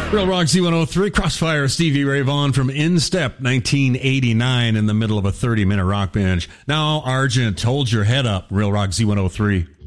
Real Rock Z103, Crossfire, Stevie Ray Vaughan from In Step, 1989, in the middle of a 30-minute rock binge. Now, Argent, hold your head up, Real Rock Z103.